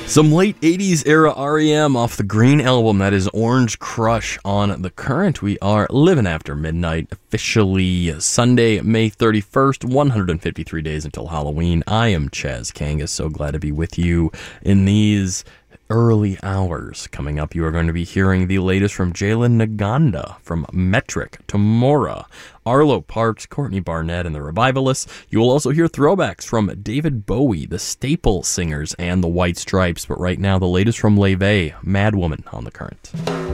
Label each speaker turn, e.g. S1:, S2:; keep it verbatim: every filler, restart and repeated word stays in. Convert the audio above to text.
S1: Some late eighties era R E M off the Green album, that is Orange Crush on The Current. We are living after midnight, officially Sunday, May thirty-first, one hundred fifty-three days until Halloween. I am Chaz Kangas, so glad to be with you in these early hours. Coming up, you are going to be hearing the latest from Jalen Naganda, from Metric to Mora, Arlo Parks, Courtney Barnett, and the Revivalists. You will also hear throwbacks from David Bowie, the Staple Singers, and the White Stripes. But right now, the latest from Leve, Mad Woman on The Current.